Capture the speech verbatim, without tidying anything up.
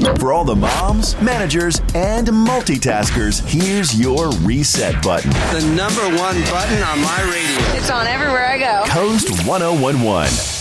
For all the moms, managers, and multitaskers, here's your reset button. The number one button on my radio. It's on everywhere I go. Coast ten eleven.